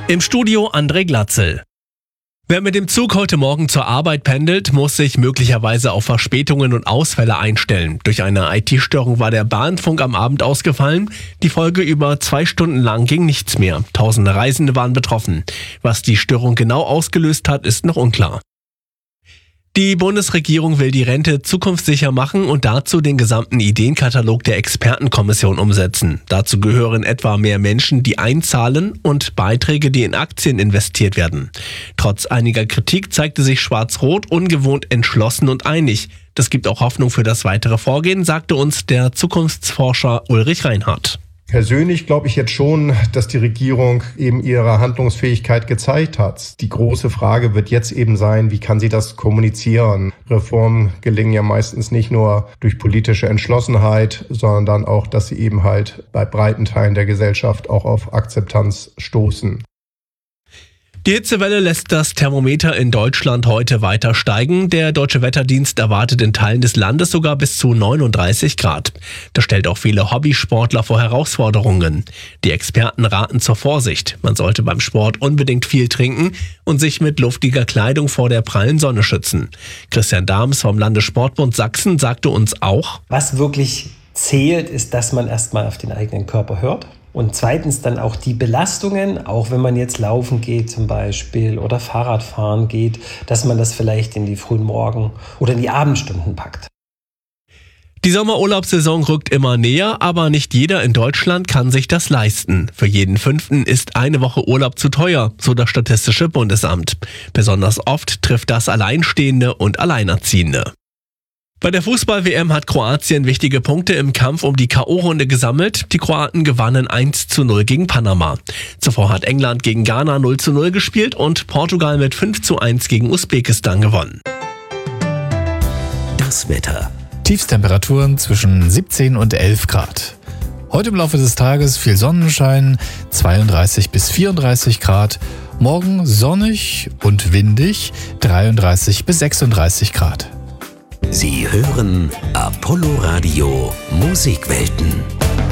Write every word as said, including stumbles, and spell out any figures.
Im Studio André Glatzel. Wer mit dem Zug heute Morgen zur Arbeit pendelt, muss sich möglicherweise auf Verspätungen und Ausfälle einstellen. Durch eine I T-Störung war der Bahnfunk am Abend ausgefallen. Die Folge: über zwei Stunden lang ging nichts mehr. Tausende Reisende waren betroffen. Was die Störung genau ausgelöst hat, ist noch unklar. Die Bundesregierung will die Rente zukunftssicher machen und dazu den gesamten Ideenkatalog der Expertenkommission umsetzen. Dazu gehören etwa mehr Menschen, die einzahlen, und Beiträge, die in Aktien investiert werden. Trotz einiger Kritik zeigte sich Schwarz-Rot ungewohnt entschlossen und einig. Das gibt auch Hoffnung für das weitere Vorgehen, sagte uns der Zukunftsforscher Ulrich Reinhardt. Persönlich glaube ich jetzt schon, dass die Regierung eben ihre Handlungsfähigkeit gezeigt hat. Die große Frage wird jetzt eben sein, wie kann sie das kommunizieren? Reformen gelingen ja meistens nicht nur durch politische Entschlossenheit, sondern dann auch, dass sie eben halt bei breiten Teilen der Gesellschaft auch auf Akzeptanz stoßen. Die Hitzewelle lässt das Thermometer in Deutschland heute weiter steigen. Der Deutsche Wetterdienst erwartet in Teilen des Landes sogar bis zu neununddreißig Grad. Das stellt auch viele Hobbysportler vor Herausforderungen. Die Experten raten zur Vorsicht. Man sollte beim Sport unbedingt viel trinken und sich mit luftiger Kleidung vor der prallen Sonne schützen. Christian Dahms vom Landessportbund Sachsen sagte uns auch: Was wirklich zählt, ist, dass man erstmal auf den eigenen Körper hört. Und zweitens dann auch die Belastungen, auch wenn man jetzt laufen geht zum Beispiel oder Fahrradfahren geht, dass man das vielleicht in die frühen Morgen- oder in die Abendstunden packt. Die Sommerurlaubssaison rückt immer näher, aber nicht jeder in Deutschland kann sich das leisten. Für jeden Fünften ist eine Woche Urlaub zu teuer, so das Statistische Bundesamt. Besonders oft trifft das Alleinstehende und Alleinerziehende. Bei der Fußball-W M hat Kroatien wichtige Punkte im Kampf um die K O-Runde gesammelt. Die Kroaten gewannen eins zu null gegen Panama. Zuvor hat England gegen Ghana null zu null gespielt und Portugal mit fünf zu eins gegen Usbekistan gewonnen. Das Wetter. Tiefstemperaturen zwischen siebzehn und elf Grad. Heute im Laufe des Tages viel Sonnenschein, zweiunddreißig bis vierunddreißig Grad. Morgen sonnig und windig, dreiunddreißig bis sechsunddreißig Grad. Sie hören Apollo Radio Musikwelten.